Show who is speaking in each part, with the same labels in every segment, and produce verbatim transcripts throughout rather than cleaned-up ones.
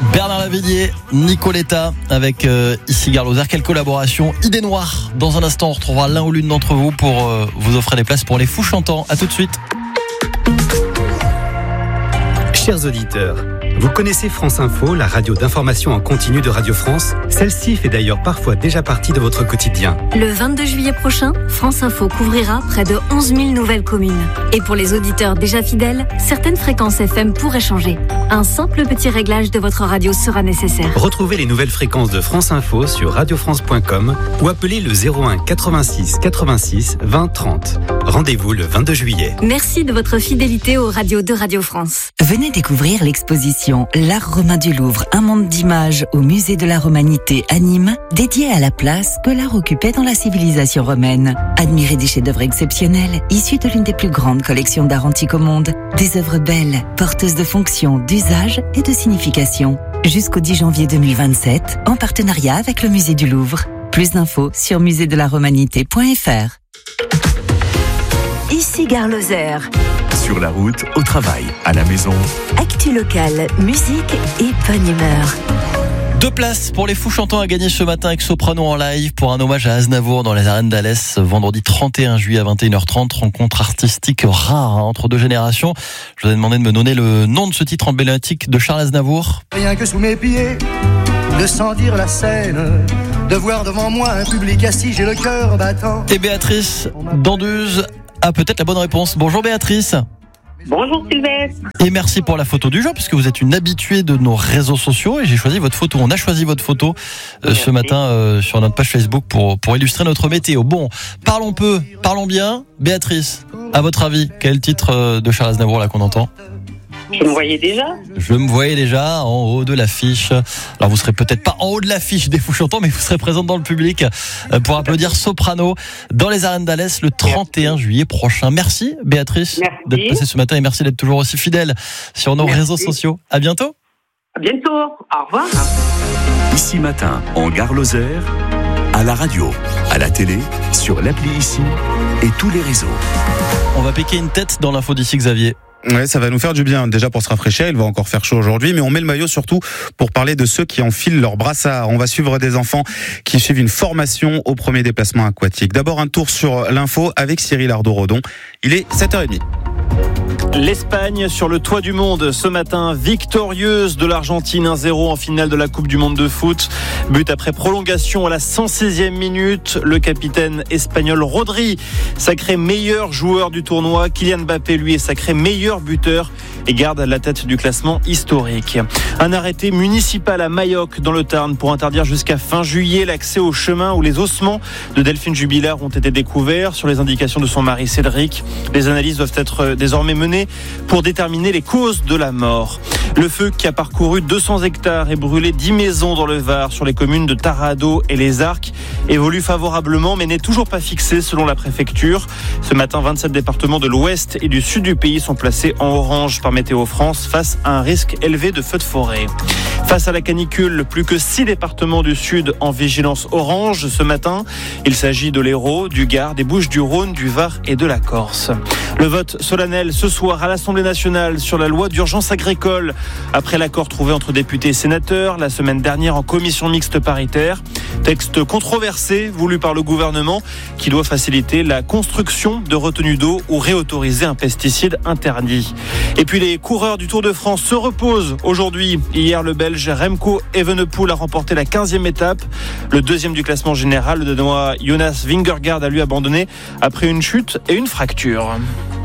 Speaker 1: Bernard Lavilliers, Nicoletta avec euh, ici Gare Lozère. Quelle collaboration, idée noire. Dans un instant, on retrouvera l'un ou l'une d'entre vous pour euh, vous offrir des places pour les Fous Chantants. À tout de suite.
Speaker 2: Chers auditeurs, vous connaissez France Info, la radio d'information en continu de Radio France? Celle-ci fait d'ailleurs parfois déjà partie de votre quotidien.
Speaker 3: Le vingt-deux juillet prochain, France Info couvrira près de onze mille nouvelles communes. Et pour les auditeurs déjà fidèles, certaines fréquences F M pourraient changer. Un simple petit réglage de votre radio sera nécessaire.
Speaker 2: Retrouvez les nouvelles fréquences de France Info sur radio france point com ou appelez le zéro un quatre-vingt-six quatre-vingt-six vingt trente. Rendez-vous le vingt-deux juillet.
Speaker 3: Merci de votre fidélité aux radios de Radio France.
Speaker 4: Venez découvrir l'exposition L'Art romain du Louvre, un monde d'images au musée de la Romanité à Nîmes, dédié à la place que l'art occupait dans la civilisation romaine. Admirez des chefs-d'œuvre exceptionnels, issus de l'une des plus grandes collections d'art antique au monde. Des œuvres belles, porteuses de fonctions, d'usage et de signification. Jusqu'au dix janvier deux mille vingt-sept, en partenariat avec le musée du Louvre. Plus d'infos sur musée de la romanité point f r. Ici Gare Lozère.
Speaker 5: Sur la route, au travail, à la maison.
Speaker 4: Actu locale, musique et bonne humeur.
Speaker 1: Deux places pour les Fous Chantants à gagner ce matin avec Soprano en live pour un hommage à Aznavour dans les arènes d'Alès, vendredi trente et un juillet à vingt et une heures trente. Rencontre artistique rare hein, entre deux générations. Je vous ai demandé de me donner le nom de ce titre emblématique de Charles Aznavour.
Speaker 6: Rien que sous mes pieds, de sentir la scène, de voir devant moi un public assis, j'ai le cœur battant.
Speaker 1: Et Béatrice d'Anduze a peut-être la bonne réponse. Bonjour Béatrice.
Speaker 7: Bonjour Sylvestre.
Speaker 1: Et merci pour la photo du jour, puisque vous êtes une habituée de nos réseaux sociaux et j'ai choisi votre photo. On a choisi votre photo euh, ce matin euh, sur notre page Facebook pour, pour illustrer notre météo. Bon, parlons peu, parlons bien. Béatrice, à votre avis, quel est le titre euh, de Charles Aznavour là qu'on entend ?
Speaker 7: Je me voyais déjà.
Speaker 1: Je me voyais déjà en haut de l'affiche. Alors vous serez peut-être pas en haut de l'affiche des Fous Chantants, mais vous serez présente dans le public pour applaudir Soprano dans les arènes d'Alès le trente et un juillet prochain. Merci Béatrice
Speaker 7: merci.
Speaker 1: d'être passée ce matin et merci d'être toujours aussi fidèle sur nos
Speaker 7: merci.
Speaker 1: réseaux sociaux. À bientôt.
Speaker 7: À bientôt. Au revoir.
Speaker 5: Ici Matin, en Gare Lozère, à la radio, à la télé, sur l'appli Ici et tous les réseaux.
Speaker 1: On va piquer une tête dans l'info d'ici Xavier.
Speaker 8: Ouais, ça va nous faire du bien. Déjà pour se rafraîchir, il va encore faire chaud aujourd'hui, mais on met le maillot surtout pour parler de ceux qui enfilent leur brassard. On va suivre des enfants qui suivent une formation au premier déplacement aquatique. D'abord un tour sur l'info avec Cyril Ardo-Rodon. Il est sept heures trente.
Speaker 9: L'Espagne sur le toit du monde ce matin, victorieuse de l'Argentine un zéro en finale de la Coupe du Monde de foot. But après prolongation à la cent seizième minute. Le capitaine espagnol Rodri, sacré meilleur joueur du tournoi. Kylian Mbappé, lui, est sacré meilleur buteur et garde la tête du classement historique. Un arrêté municipal à Mayoc dans le Tarn pour interdire jusqu'à fin juillet l'accès au chemin où les ossements de Delphine Jubilard ont été découverts sur les indications de son mari Cédric. Les analyses doivent être désormais menées pour déterminer les causes de la mort. Le feu qui a parcouru deux cents hectares et brûlé dix maisons dans le Var sur les communes de Tarado et Les Arcs évolue favorablement mais n'est toujours pas fixé selon la préfecture. Ce matin, vingt-sept départements de l'ouest et du sud du pays sont placés en orange par Météo France face à un risque élevé de feux de forêt. Face à la canicule, plus que six départements du sud en vigilance orange ce matin. Il s'agit de l'Hérault, du Gard, des Bouches-du-Rhône, du Var et de la Corse. Le vote solennel ce soir à l'Assemblée nationale sur la loi d'urgence agricole. Après l'accord trouvé entre députés et sénateurs la semaine dernière en commission mixte paritaire. Texte controversé voulu par le gouvernement qui doit faciliter la construction de retenues d'eau ou réautoriser un pesticide interdit. Et puis les coureurs du Tour de France se reposent aujourd'hui. Hier, le Belge Remco Evenepoel a remporté la quinzième étape. Le deuxième du classement général, le Danois Jonas Vingegaard a lui abandonné après une chute et une fracture.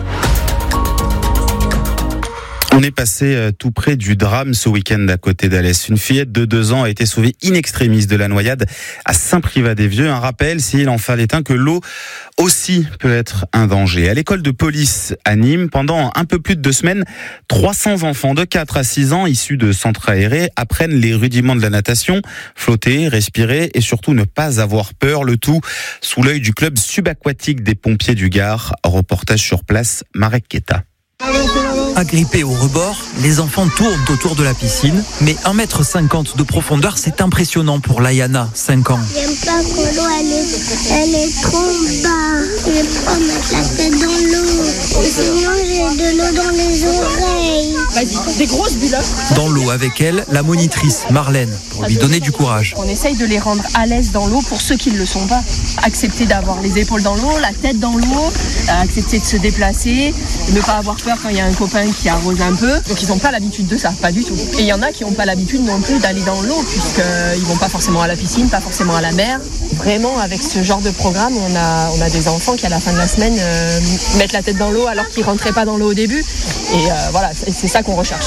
Speaker 8: On est passé tout près du drame ce week-end à côté d'Alès. Une fillette de deux ans a été sauvée in extremis de la noyade à Saint-Privat-des-Vieux. Un rappel, s'il en fallait un, que l'eau aussi peut être un danger. À l'école de police à Nîmes, pendant un peu plus de deux semaines, trois cents enfants de quatre à six ans issus de centres aérés apprennent les rudiments de la natation, flotter, respirer et surtout ne pas avoir peur. Le tout sous l'œil du club subaquatique des pompiers du Gard. Reportage sur place, Marek Keta.
Speaker 10: Agrippés au rebord, les enfants tournent autour de la piscine, mais un mètre cinquante de profondeur, c'est impressionnant pour Layana, cinq ans.
Speaker 11: J'aime pas que l'eau, elle est, elle est trop bas. J'aime pas mettre la tête dans l'eau. Sinon, j'ai de l'eau dans les oreilles.
Speaker 12: Vas-y, des grosses bulles.
Speaker 10: Dans l'eau avec elle, la monitrice Marlène, pour lui donner du courage.
Speaker 12: On essaye de les rendre à l'aise dans l'eau pour ceux qui ne le sont pas. Accepter d'avoir les épaules dans l'eau, la tête dans l'eau, accepter de se déplacer, ne pas avoir peur quand il y a un copain qui arrose un peu. Donc ils n'ont pas l'habitude de ça, pas du tout. Et il y en a qui n'ont pas l'habitude non plus d'aller dans l'eau, puisqu'ils ne vont pas forcément à la piscine, pas forcément à la mer. Vraiment, avec ce genre de programme, on a, on a des enfants qui, à la fin de la semaine, euh, mettent la tête dans l'eau alors qu'ils ne rentraient pas dans l'eau au début. Et euh, voilà, c'est, c'est ça qu'on recherche.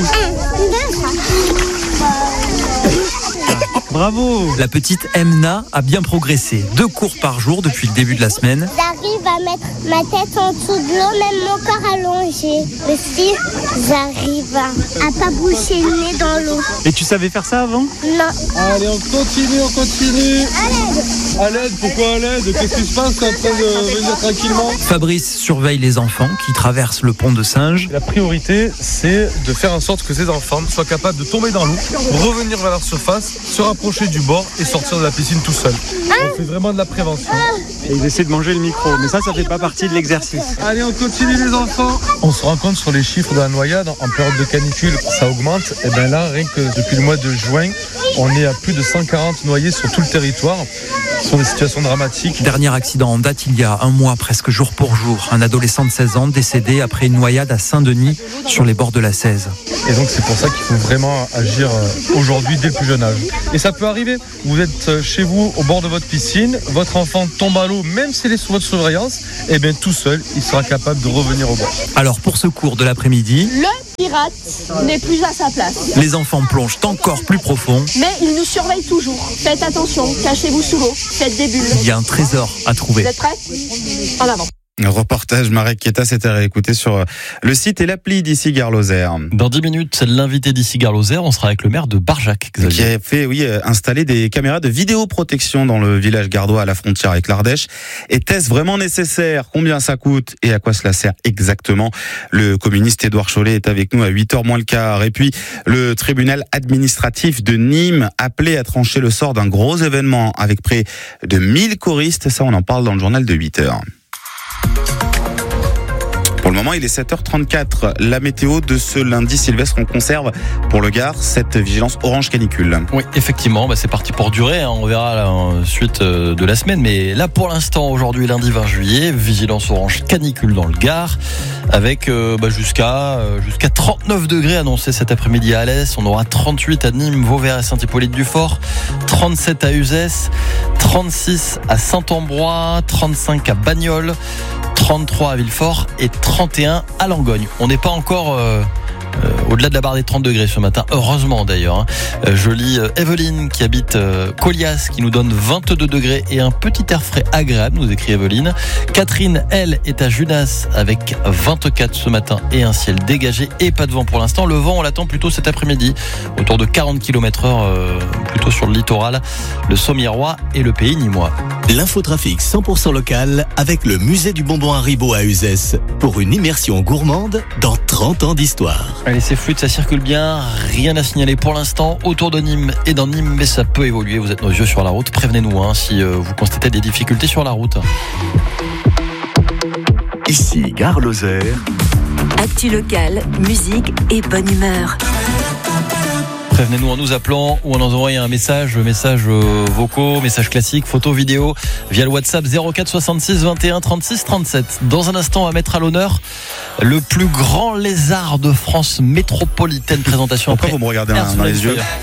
Speaker 10: Bravo! La petite Emna a bien progressé. Deux cours par jour depuis le début de la semaine.
Speaker 11: J'arrive à mettre ma tête en dessous de l'eau, même mon corps allongé. Aussi, j'arrive à, à pas boucher le nez dans l'eau.
Speaker 9: Et tu savais faire ça avant?
Speaker 11: Non.
Speaker 13: Allez, on continue, on continue.
Speaker 11: À l'aide.
Speaker 13: À l'aide, pourquoi à l'aide? Qu'est-ce qui se passe? C'est en train de venir tranquillement.
Speaker 10: Fabrice surveille les enfants qui traversent le pont de Singe.
Speaker 13: La priorité, c'est de faire en sorte que ces enfants soient capables de tomber dans l'eau, revenir vers la surface, se rapprocher du bord et sortir de la piscine tout seul. On fait vraiment de la prévention.
Speaker 9: Et ils essaient de manger le micro, mais ça, ça fait pas partie de l'exercice.
Speaker 13: Allez, on continue les enfants. On se rend compte sur les chiffres de la noyade, en période de canicule, ça augmente. Et bien là, rien que depuis le mois de juin, on est à plus de cent quarante noyés sur tout le territoire. Ce sont des situations dramatiques.
Speaker 10: Dernier accident en date il y a un mois, presque jour pour jour. Un adolescent de seize ans décédé après une noyade à Saint-Denis, sur les bords de la Cèze.
Speaker 13: Et donc c'est pour ça qu'il faut vraiment agir aujourd'hui dès le plus jeune âge. Et ça peut arriver. Vous êtes chez vous, au bord de votre piscine, votre enfant tombe à l'eau, même s'il est sous votre surveillance, et bien tout seul, il sera capable de revenir au bord.
Speaker 10: Alors pour ce cours de l'après-midi,
Speaker 12: le pirate n'est plus à sa place.
Speaker 10: Les enfants plongent encore plus profond.
Speaker 12: Mais ils nous surveillent toujours. Faites attention, cachez-vous sous l'eau, faites des bulles.
Speaker 10: Il y a un trésor à trouver.
Speaker 12: Vous êtes prêts? En avant.
Speaker 8: Reportage Marek Keta, c'était réécouté sur le site et l'appli d'ici Gare Lozère.
Speaker 1: Dans dix minutes, c'est l'invité d'ici Gare Lozère. On sera avec le maire de Barjac, Xavier.
Speaker 8: Qui a fait, oui, installer des caméras de vidéoprotection dans le village gardois à la frontière avec l'Ardèche. Était-ce vraiment nécessaire? Combien ça coûte? Et à quoi cela sert exactement? Le communiste Édouard Chollet est avec nous à huit heures moins le quart. Et puis, le tribunal administratif de Nîmes appelé à trancher le sort d'un gros événement avec près de mille choristes. Ça, on en parle dans le journal de huit heures. Pour le moment, il est sept heures trente-quatre. La météo de ce lundi, Sylvestre, on conserve pour le Gard cette vigilance orange canicule.
Speaker 1: Oui, effectivement, bah c'est parti pour durer. Hein. On verra la suite de la semaine. Mais là, pour l'instant, aujourd'hui, lundi vingt juillet, vigilance orange canicule dans le Gard, avec euh, bah, jusqu'à euh, jusqu'à trente-neuf degrés annoncés cet après-midi à Alès. On aura trente-huit à Nîmes, Vauvert et Saint-Hippolyte-du-Fort, trente-sept à Uzès, trente-six à Saint-Ambrois, trente-cinq à Bagnoles, trente-trois à Villefort et trente et un à Langogne. On n'est pas encore euh, euh, au-delà de la barre des trente degrés ce matin, heureusement d'ailleurs. Hein. Euh, je lis euh, Evelyne qui habite euh, Colias qui nous donne vingt-deux degrés et un petit air frais agréable, nous écrit Evelyne. Catherine, elle, est à Junas avec vingt-quatre ce matin et un ciel dégagé et pas de vent pour l'instant. Le vent, on l'attend plutôt cet après-midi, autour de quarante kilomètres heure, euh, plutôt sur le littoral, le Sommiérois et le Pays Nîmois.
Speaker 14: L'infotrafic cent pour cent local avec le musée du bonbon Haribo à Uzès pour une immersion gourmande dans trente ans d'histoire.
Speaker 1: Allez, c'est fluide, ça circule bien, rien à signaler pour l'instant autour de Nîmes et dans Nîmes, mais ça peut évoluer. Vous êtes nos yeux sur la route, prévenez-nous hein, si euh, vous constatez des difficultés sur la route.
Speaker 5: Ici Gare Lozère.
Speaker 4: Actu locale, musique et bonne humeur.
Speaker 1: Prévenez-nous en nous appelant ou en envoyant un message, message euh, vocaux, message classique, photo, vidéo, via le WhatsApp zéro quatre soixante-six vingt et un trente-six trente-sept. Dans un instant, on va mettre à l'honneur le plus grand lézard de France métropolitaine. Présentation.
Speaker 8: Pourquoi
Speaker 1: après
Speaker 8: vous me regardez dans les yeux?